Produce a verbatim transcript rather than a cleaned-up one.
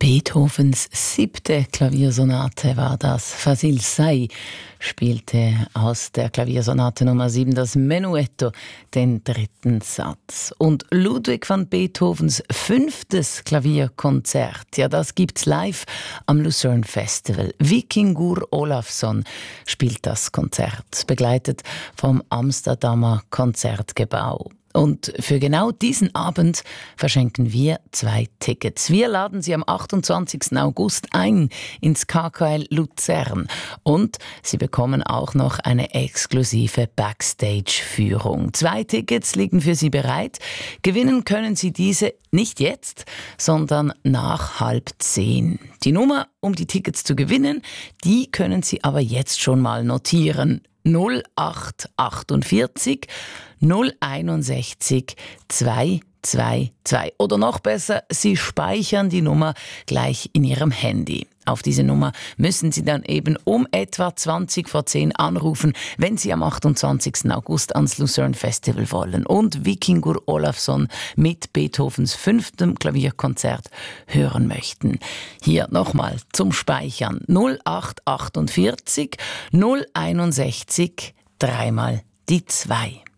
Beethovens siebte Klaviersonate war das. Fasil Say spielte aus der Klaviersonate Nummer sieben das Menuetto, den dritten Satz. Und Ludwig van Beethovens fünftes Klavierkonzert, ja, das gibt's live am Lucerne Festival. Vikingur Olafsson spielt das Konzert, begleitet vom Amsterdamer Konzertgebouw. Und für genau diesen Abend verschenken wir zwei Tickets. Wir laden Sie am achtundzwanzigsten August ein ins K K L Luzern. Und Sie bekommen auch noch eine exklusive Backstage-Führung. Zwei Tickets liegen für Sie bereit. Gewinnen können Sie diese nicht jetzt, sondern nach halb zehn. Die Nummer, um die Tickets zu gewinnen, die können Sie aber jetzt schon mal notieren. null acht achtundvierzig null einundsechzig zwei zwei zwei. Oder noch besser, Sie speichern die Nummer gleich in Ihrem Handy. Auf diese Nummer müssen Sie dann eben um etwa zwanzig vor zehn anrufen, wenn Sie am achtundzwanzigsten August ans Lucerne Festival wollen und Vikingur Olafsson mit Beethovens fünftem Klavierkonzert hören möchten. Hier nochmal zum Speichern: null acht achtundvierzig null einundsechzig dreimal die zwei.